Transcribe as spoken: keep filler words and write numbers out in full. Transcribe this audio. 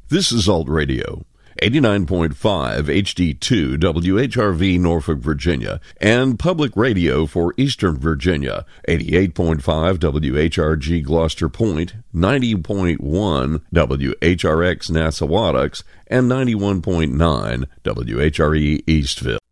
This is Alt Radio, eighty-nine point five H D two W H R V Norfolk, Virginia, and Public Radio for Eastern Virginia, eighty-eight point five W H R G Gloucester Point, ninety point one W H R X Nassawadox, and ninety-one point nine W H R E Eastville.